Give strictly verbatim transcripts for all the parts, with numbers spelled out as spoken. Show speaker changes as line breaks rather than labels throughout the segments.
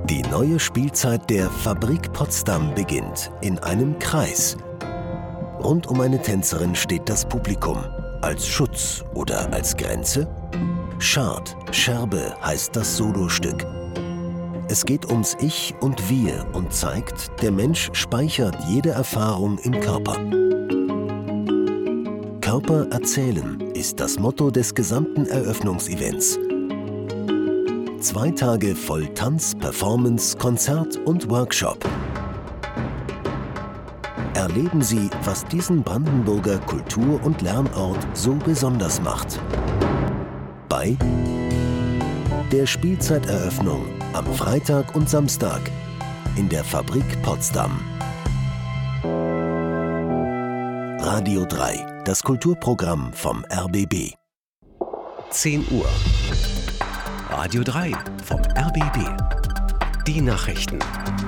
Die neue Spielzeit der Fabrik Potsdam beginnt in einem Kreis. Rund um eine Tänzerin steht das Publikum. Als Schutz oder als Grenze? Schad, Scherbe heißt das Solostück. Es geht ums Ich und Wir und zeigt, der Mensch speichert jede Erfahrung im Körper. Körper erzählen ist das Motto des gesamten Eröffnungsevents. Zwei Tage voll Tanz, Performance, Konzert und Workshop. Erleben Sie, was diesen Brandenburger Kultur- und Lernort so besonders macht. Bei der Spielzeiteröffnung am Freitag und Samstag in der Fabrik Potsdam. Radio drei, das Kulturprogramm vom R B B.
zehn Uhr. Radio drei vom R B B. Die Nachrichten.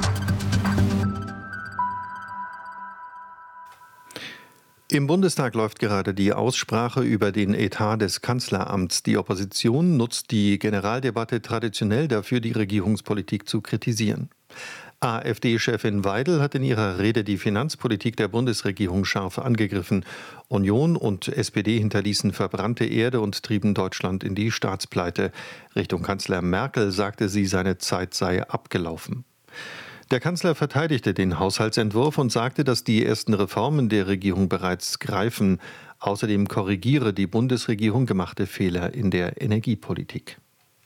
Im Bundestag läuft gerade die Aussprache über den Etat des Kanzleramts. Die Opposition nutzt die Generaldebatte traditionell dafür, die Regierungspolitik zu kritisieren. AfD-Chefin Weidel hat in ihrer Rede die Finanzpolitik der Bundesregierung scharf angegriffen. Union und S P D hinterließen verbrannte Erde und trieben Deutschland in die Staatspleite. Richtung Kanzler Merkel sagte sie, seine Zeit sei abgelaufen. Der Kanzler verteidigte den Haushaltsentwurf und sagte, dass die ersten Reformen der Regierung bereits greifen. Außerdem korrigiere die Bundesregierung gemachte Fehler in der Energiepolitik.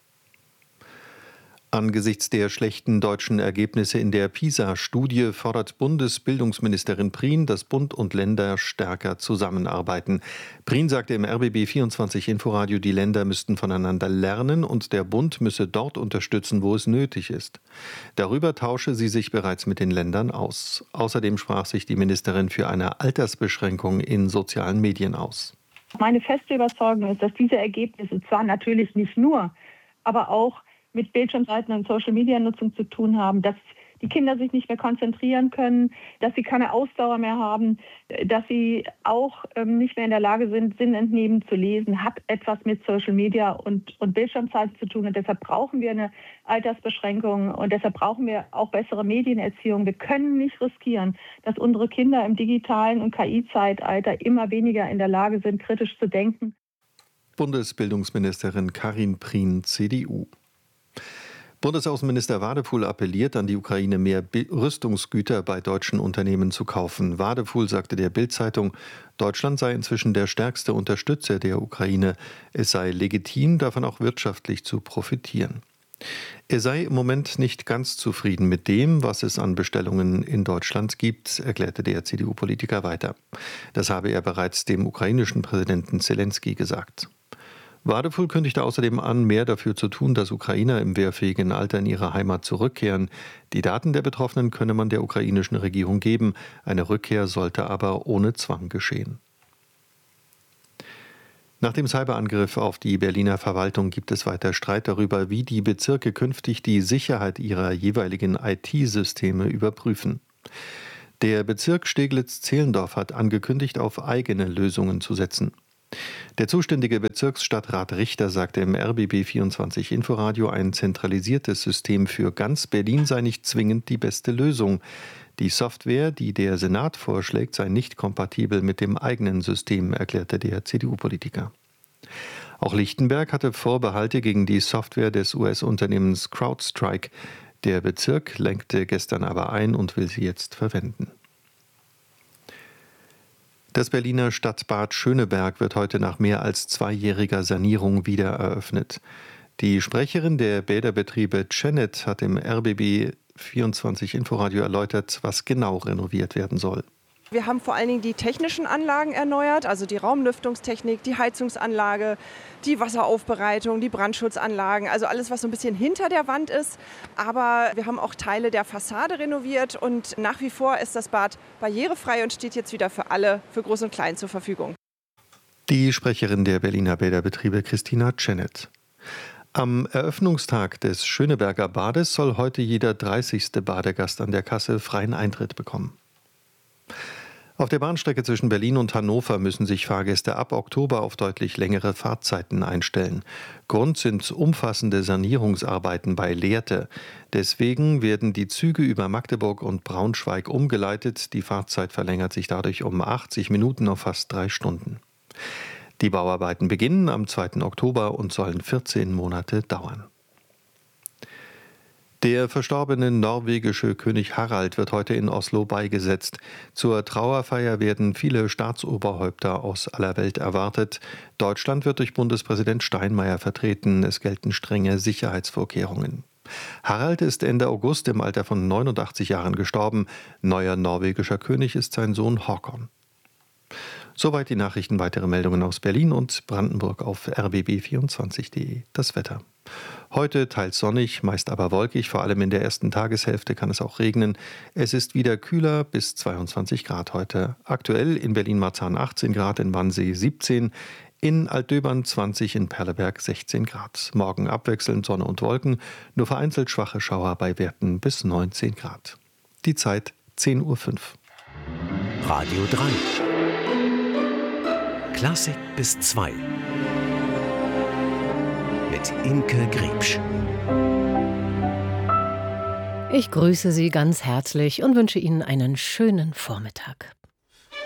Angesichts der schlechten deutschen Ergebnisse in der PISA-Studie fordert Bundesbildungsministerin Prien, dass Bund und Länder stärker zusammenarbeiten. Prien sagte im R B B vierundzwanzig Inforadio, die Länder müssten voneinander lernen und der Bund müsse dort unterstützen, wo es nötig ist. Darüber tausche sie sich bereits mit den Ländern aus. Außerdem sprach sich die Ministerin für eine Altersbeschränkung in sozialen Medien aus.
Meine feste Überzeugung ist, dass diese Ergebnisse zwar natürlich nicht nur, aber auch mit Bildschirmseiten und Social-Media-Nutzung zu tun haben, dass die Kinder sich nicht mehr konzentrieren können, dass sie keine Ausdauer mehr haben, dass sie auch ähm, nicht mehr in der Lage sind, sinnentnehmend zu lesen, hat etwas mit Social-Media und, und Bildschirmzeiten zu tun. Und deshalb brauchen wir eine Altersbeschränkung und deshalb brauchen wir auch bessere Medienerziehung. Wir können nicht riskieren, dass unsere Kinder im digitalen und K I-Zeitalter immer weniger in der Lage sind, kritisch zu denken.
Bundesbildungsministerin Karin Prien, C D U. Bundesaußenminister Wadefuhl appelliert an die Ukraine, mehr Rüstungsgüter bei deutschen Unternehmen zu kaufen. Wadefuhl sagte der Bild-Zeitung, Deutschland sei inzwischen der stärkste Unterstützer der Ukraine. Es sei legitim, davon auch wirtschaftlich zu profitieren. Er sei im Moment nicht ganz zufrieden mit dem, was es an Bestellungen in Deutschland gibt, erklärte der C D U-Politiker weiter. Das habe er bereits dem ukrainischen Präsidenten Zelensky gesagt. Wadefuhl kündigte außerdem an, mehr dafür zu tun, dass Ukrainer im wehrfähigen Alter in ihre Heimat zurückkehren. Die Daten der Betroffenen könne man der ukrainischen Regierung geben. Eine Rückkehr sollte aber ohne Zwang geschehen. Nach dem Cyberangriff auf die Berliner Verwaltung gibt es weiter Streit darüber, wie die Bezirke künftig die Sicherheit ihrer jeweiligen I T-Systeme überprüfen. Der Bezirk Steglitz-Zehlendorf hat angekündigt, auf eigene Lösungen zu setzen. Der zuständige Bezirksstadtrat Richter sagte im R B B vierundzwanzig Inforadio, ein zentralisiertes System für ganz Berlin sei nicht zwingend die beste Lösung. Die Software, die der Senat vorschlägt, sei nicht kompatibel mit dem eigenen System, erklärte der C D U-Politiker. Auch Lichtenberg hatte Vorbehalte gegen die Software des U S-Unternehmens CrowdStrike. Der Bezirk lenkte gestern aber ein und will sie jetzt verwenden. Das Berliner Stadtbad Schöneberg wird heute nach mehr als zweijähriger Sanierung wieder eröffnet. Die Sprecherin der Bäderbetriebe Cenet hat im R B B vierundzwanzig Inforadio erläutert, was genau renoviert werden soll.
Wir haben vor allen Dingen die technischen Anlagen erneuert, also die Raumlüftungstechnik, die Heizungsanlage, die Wasseraufbereitung, die Brandschutzanlagen, also alles, was so ein bisschen hinter der Wand ist. Aber wir haben auch Teile der Fassade renoviert und nach wie vor ist das Bad barrierefrei und steht jetzt wieder für alle, für Groß und Klein zur Verfügung.
Die Sprecherin der Berliner Bäderbetriebe Christina Cenet. Am Eröffnungstag des Schöneberger Bades soll heute jeder dreißigste Badegast an der Kasse freien Eintritt bekommen. Auf der Bahnstrecke zwischen Berlin und Hannover müssen sich Fahrgäste ab Oktober auf deutlich längere Fahrtzeiten einstellen. Grund sind umfassende Sanierungsarbeiten bei Lehrte. Deswegen werden die Züge über Magdeburg und Braunschweig umgeleitet. Die Fahrzeit verlängert sich dadurch um achtzig Minuten auf fast drei Stunden. Die Bauarbeiten beginnen am zweiten Oktober und sollen vierzehn Monate dauern. Der verstorbene norwegische König Harald wird heute in Oslo beigesetzt. Zur Trauerfeier werden viele Staatsoberhäupter aus aller Welt erwartet. Deutschland wird durch Bundespräsident Steinmeier vertreten. Es gelten strenge Sicherheitsvorkehrungen. Harald ist Ende August im Alter von neunundachtzig Jahren gestorben. Neuer norwegischer König ist sein Sohn Håkon. Soweit die Nachrichten. Weitere Meldungen aus Berlin und Brandenburg auf r b b vierundzwanzig punkt de. Das Wetter. Heute teils sonnig, meist aber wolkig. Vor allem in der ersten Tageshälfte kann es auch regnen. Es ist wieder kühler, bis zweiundzwanzig Grad heute. Aktuell in Berlin-Marzahn achtzehn Grad, in Wannsee siebzehn, in Altdöbern zwanzig, in Perleberg sechzehn Grad. Morgen abwechselnd Sonne und Wolken, nur vereinzelt schwache Schauer bei Werten bis neunzehn Grad. Die Zeit zehn Uhr fünf.
Radio drei. Klassik bis zwei. Mit Imke Griebsch.
Ich grüße Sie ganz herzlich und wünsche Ihnen einen schönen Vormittag.